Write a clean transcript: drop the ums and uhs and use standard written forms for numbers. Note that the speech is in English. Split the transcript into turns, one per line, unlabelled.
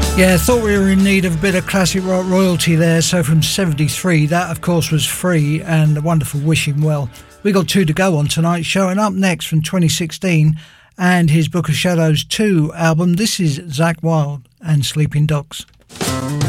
Yeah, thought we were in need of a bit of classic rock royalty there. So from 73, that of course was Free and the wonderful Wishing Well. We got 2 to go on tonight. Showing up next from 2016 and his Book of Shadows 2 album. This is Zakk Wylde and Sleeping Dogs.